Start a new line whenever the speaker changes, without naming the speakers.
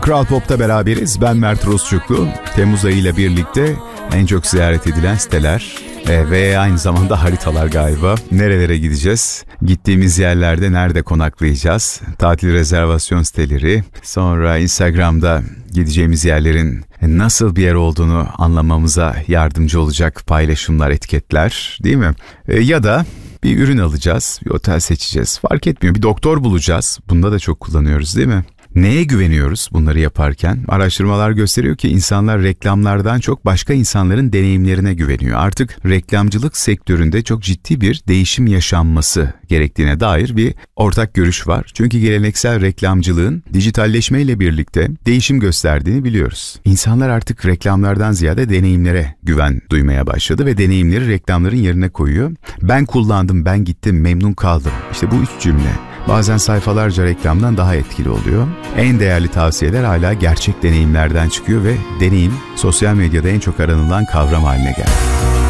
Kral Pop'ta beraberiz. Ben Mert Rozçuklu. Temmuz ayıyla birlikte en çok ziyaret edilen siteler ve aynı zamanda haritalar galiba. Nerelere gideceğiz? Gittiğimiz yerlerde nerede konaklayacağız? Tatil rezervasyon siteleri. Sonra Instagram'da gideceğimiz yerlerin nasıl bir yer olduğunu anlamamıza yardımcı olacak paylaşımlar, etiketler, değil mi? Ya da bir ürün alacağız, bir otel seçeceğiz. Fark etmiyor. Bir doktor bulacağız. Bunda da çok kullanıyoruz, değil mi? Neye güveniyoruz bunları yaparken? Araştırmalar gösteriyor ki insanlar reklamlardan çok başka insanların deneyimlerine güveniyor. Artık reklamcılık sektöründe çok ciddi bir değişim yaşanması gerektiğine dair bir ortak görüş var. Çünkü geleneksel reklamcılığın dijitalleşmeyle birlikte değişim gösterdiğini biliyoruz. İnsanlar artık reklamlardan ziyade deneyimlere güven duymaya başladı ve deneyimleri reklamların yerine koyuyor. Ben kullandım, ben gittim, memnun kaldım. İşte bu 3 cümle bazen sayfalarca reklamdan daha etkili oluyor. En değerli tavsiyeler hala gerçek deneyimlerden çıkıyor ve deneyim sosyal medyada en çok aranılan kavram haline geldi.